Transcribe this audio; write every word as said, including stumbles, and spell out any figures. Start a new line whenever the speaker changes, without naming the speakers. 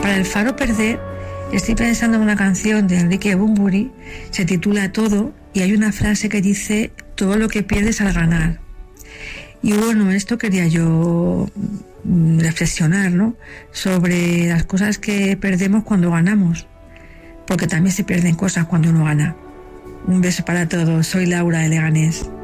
para el faro perder, estoy pensando en una canción de Enrique Bunbury, se titula Todo, y hay una frase que dice: todo lo que pierdes al ganar. Y bueno, esto quería yo reflexionar, ¿no?, sobre las cosas que perdemos cuando ganamos, porque también se pierden cosas cuando uno gana. Un beso para todos, soy Laura de Leganés.